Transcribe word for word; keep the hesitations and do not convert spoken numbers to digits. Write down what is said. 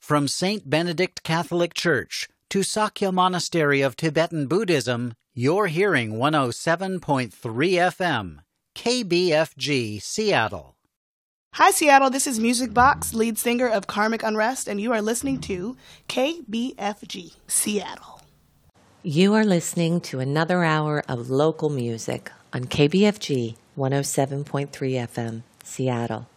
From Saint Benedict Catholic Church to Sakya Monastery of Tibetan Buddhism, you're hearing one oh seven point three F M, K B F G, Seattle. Hi, Seattle. This is Music Box, lead singer of Karmic Unrest, and you are listening to K B F G, Seattle. You are listening to another hour of local music on K B F G one oh seven point three F M, Seattle.